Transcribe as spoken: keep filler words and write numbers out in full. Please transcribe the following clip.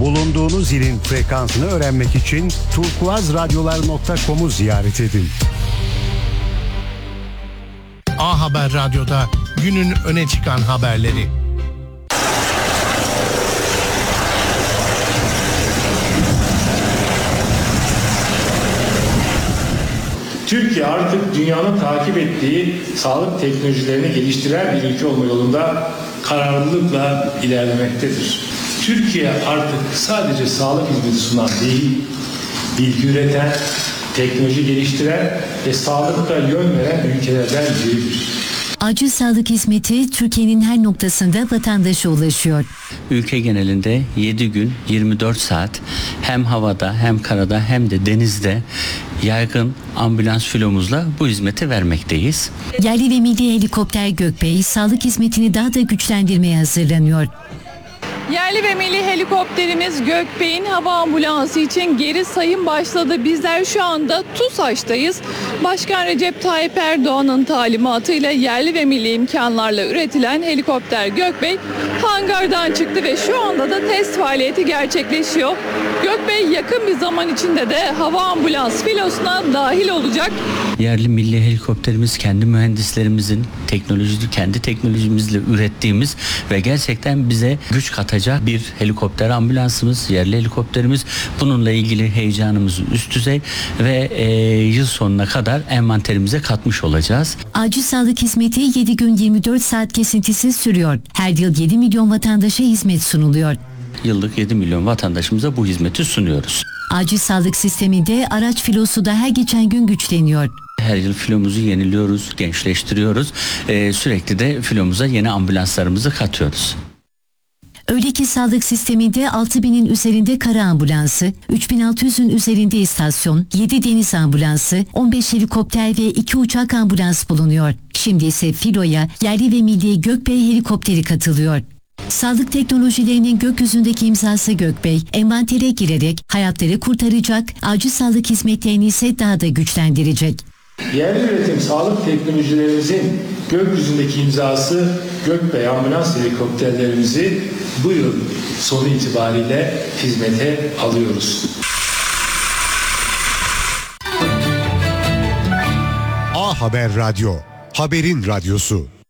Bulunduğunuz ilin frekansını öğrenmek için turkuazradyolar nokta com'u ziyaret edin. A Haber Radyo'da günün öne çıkan haberleri. Türkiye artık dünyanın takip ettiği sağlık teknolojilerini geliştiren bir ülke olma yolunda kararlılıkla ilerlemektedir. Türkiye artık sadece sağlık hizmeti sunan değil, bilgi üreten, teknoloji geliştiren ve sağlıkta yön veren ülkelerden biridir. Acil sağlık hizmeti Türkiye'nin her noktasında vatandaşa ulaşıyor. Ülke genelinde yedi gün yirmi dört saat hem havada hem karada hem de denizde yaygın ambulans filomuzla bu hizmeti vermekteyiz. Yerli ve milli helikopter Gökbey sağlık hizmetini daha da güçlendirmeye hazırlanıyor. Yerli ve milli helikopterimiz Gökbey'in hava ambulansı için geri sayım başladı. Bizler şu anda TUSAŞ'tayız. Başkan Recep Tayyip Erdoğan'ın talimatıyla yerli ve milli imkanlarla üretilen helikopter Gökbey hangardan çıktı ve şu anda da test faaliyeti gerçekleşiyor. Gökbey yakın bir zaman içinde de hava ambulans filosuna dahil olacak. Yerli milli helikopterimiz kendi mühendislerimizin teknolojisi, kendi teknolojimizle ürettiğimiz ve gerçekten bize güç katacak bir helikopter ambulansımız, yerli helikopterimiz. Bununla ilgili heyecanımız üst düzey ve e, yıl sonuna kadar envanterimize katmış olacağız. Acil sağlık hizmeti yedi gün yirmi dört saat kesintisiz sürüyor. Her yıl yedi milyon vatandaşa hizmet sunuluyor. Yıllık yedi milyon vatandaşımıza bu hizmeti sunuyoruz. Acil sağlık sisteminde araç filosu da her geçen gün güçleniyor. Her yıl filomuzu yeniliyoruz, gençleştiriyoruz. Ee, sürekli de filomuza yeni ambulanslarımızı katıyoruz. Öyle ki sağlık sisteminde altı binin üzerinde kara ambulansı, üç bin altı yüzün üzerinde istasyon, yedi deniz ambulansı, on beş helikopter ve iki uçak ambulans bulunuyor. Şimdi ise filoya yerli ve milli Gökbey helikopteri katılıyor. Sağlık teknolojilerinin gökyüzündeki imzası Gökbey, envantere girerek hayatları kurtaracak, acil sağlık hizmetlerini ise daha da güçlendirecek. Yerli üretim sağlık teknolojilerimizin gökyüzündeki imzası Gökbey ambulans helikopterlerimizi bu yıl sonu itibariyle hizmete alıyoruz. A Haber Radyo, haberin radyosu.